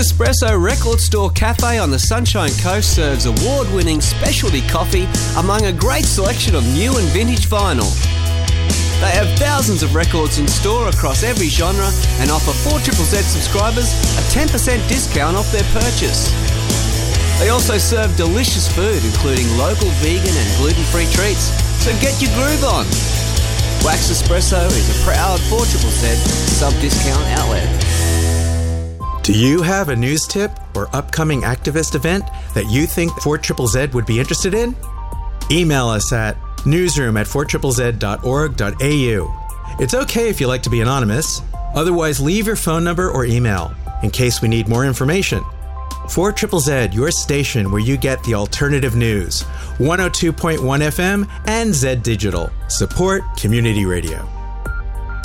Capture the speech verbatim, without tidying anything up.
Espresso Record Store Cafe on the Sunshine Coast serves award-winning specialty coffee among a great selection of new and vintage vinyl. They have thousands of records in store across every genre and offer four Z Z Z subscribers a ten percent discount off their purchase. They also serve delicious food, including local vegan and gluten-free treats, so get your groove on. Wax Espresso is a proud four Z Z Z sub-discount outlet. Do you have a news tip or upcoming activist event that you think four Z Z Z would be interested in? Email us at newsroom at four z z z dot org dot a u. It's okay if you like to be anonymous. Otherwise, leave your phone number or email in case we need more information. four Z Z Z, your station where you get the alternative news. one oh two point one F M and Z Digital. Support community radio.